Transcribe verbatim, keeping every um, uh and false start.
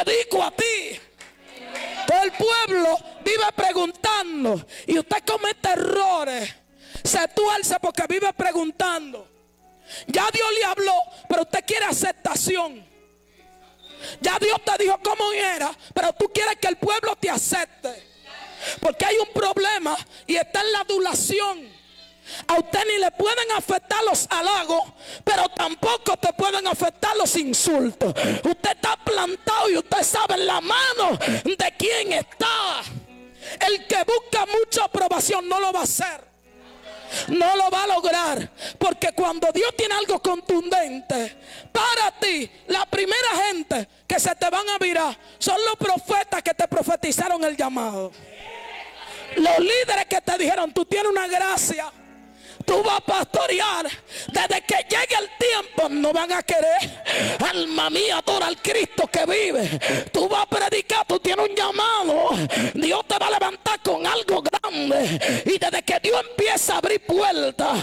predico a ti. Todo el pueblo vive preguntando y usted comete errores, se tuerce porque vive preguntando. Ya Dios le habló, pero usted quiere aceptación. Ya Dios te dijo cómo era, pero tú quieres que el pueblo te acepte. Porque hay un problema y está en la adulación. A usted ni le pueden afectar los halagos, pero tampoco te pueden afectar los insultos. Usted está plantado y usted sabe en la mano de quién está. El que busca mucha aprobación no lo va a hacer, no lo va a lograr. Porque cuando Dios tiene algo contundente para ti, la primera gente que se te van a virar son los profetas que te profetizaron el llamado. Los líderes que te dijeron: tú tienes una gracia, tú vas a pastorear. Desde que llegue el tiempo no van a querer. Alma mía, adora al Cristo que vive. Tú vas a predicar, tú tienes un llamado. Dios te va a levantar con algo grande. Y desde que Dios empieza a abrir puertas,